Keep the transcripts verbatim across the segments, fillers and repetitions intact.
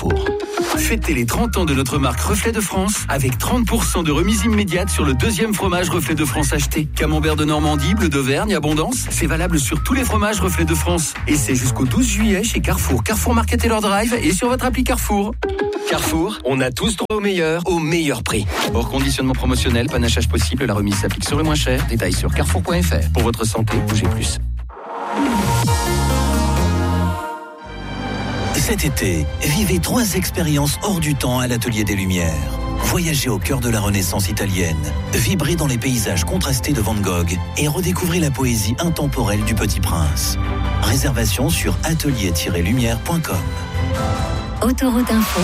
Carrefour. Fêtez les trente ans de notre marque Reflet de France avec trente pour cent de remise immédiate sur le deuxième fromage Reflet de France acheté. Camembert de Normandie, Bleu d'Auvergne, Abondance, c'est valable sur tous les fromages Reflet de France. Et c'est jusqu'au douze juillet chez Carrefour, Carrefour Market Taylor Drive et sur votre appli Carrefour. Carrefour, on a tous droit au meilleur, au meilleur prix. Hors conditionnement promotionnel, panachage possible, la remise s'applique sur le moins cher. Détails sur carrefour point f r. Pour votre santé, bougez plus. Cet été, vivez trois expériences hors du temps à l'Atelier des Lumières. Voyagez au cœur de la Renaissance italienne, vibrez dans les paysages contrastés de Van Gogh et redécouvrez la poésie intemporelle du Petit Prince. Réservation sur atelier tiret lumière point com. Autoroute Info.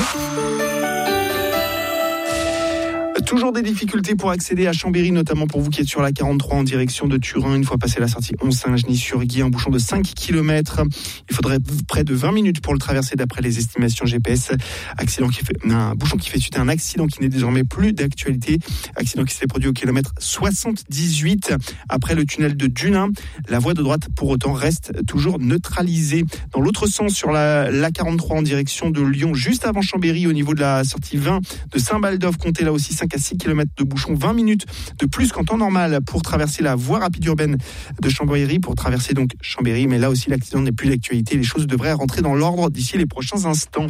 Toujours des difficultés pour accéder à Chambéry, notamment pour vous qui êtes sur la quarante-trois en direction de Turin. Une fois passé la sortie onze Saint-Genis-sur-Guy, un bouchon de cinq kilomètres. Il faudrait près de vingt minutes pour le traverser d'après les estimations G P S. Accident qui fait, un bouchon qui fait suite à un accident qui n'est désormais plus d'actualité. Accident qui s'est produit au kilomètre soixante-dix-huit après le tunnel de Dunin. La voie de droite, pour autant, reste toujours neutralisée. Dans l'autre sens, sur la, la quarante-trois en direction de Lyon, juste avant Chambéry, au niveau de la sortie vingt de Saint-Baldov, comptez là aussi cinq à six kilomètres de bouchon, vingt minutes de plus qu'en temps normal pour traverser la voie rapide urbaine de Chambéry, pour traverser donc Chambéry, mais là aussi l'accident n'est plus d'actualité, les choses devraient rentrer dans l'ordre d'ici les prochains instants.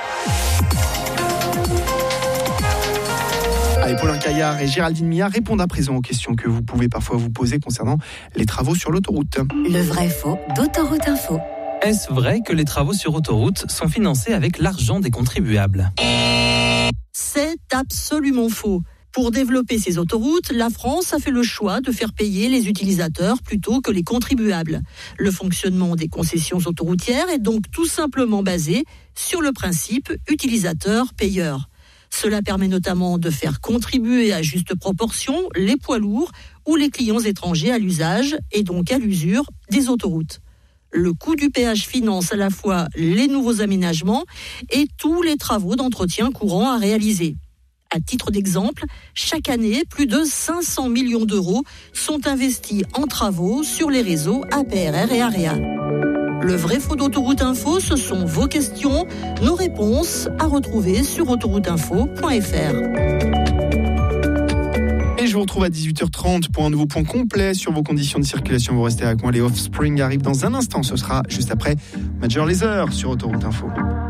Allez, Paulin Caillard et Géraldine Mia répondent à présent aux questions que vous pouvez parfois vous poser concernant les travaux sur l'autoroute. Le vrai faux d'Autoroute Info. Est-ce vrai que les travaux sur autoroute sont financés avec l'argent des contribuables ? C'est absolument faux. Pour développer ces autoroutes, la France a fait le choix de faire payer les utilisateurs plutôt que les contribuables. Le fonctionnement des concessions autoroutières est donc tout simplement basé sur le principe utilisateur-payeur. Cela permet notamment de faire contribuer à juste proportion les poids lourds ou les clients étrangers à l'usage et donc à l'usure des autoroutes. Le coût du péage finance à la fois les nouveaux aménagements et tous les travaux d'entretien courant à réaliser. À titre d'exemple, chaque année, plus de cinq cents millions d'euros sont investis en travaux sur les réseaux A P R R et AREA. Le vrai faux d'Autoroute Info, ce sont vos questions, nos réponses à retrouver sur autoroute info point f r. Et je vous retrouve à dix-huit heures trente pour un nouveau point complet sur vos conditions de circulation. Vous restez avec moi, les Offspring arrivent dans un instant. Ce sera juste après Major Lazer sur Autoroute Info.